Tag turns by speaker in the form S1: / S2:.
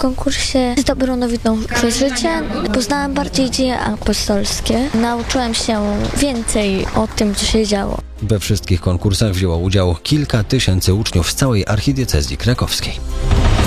S1: konkursie z dobrą nowiną przez życie. Poznałam bardziej dzieje apostolskie. Nauczyłam się więcej o tym, co się działo.
S2: We wszystkich konkursach wzięło udział kilka tysięcy uczniów z całej archidiecezji krakowskiej.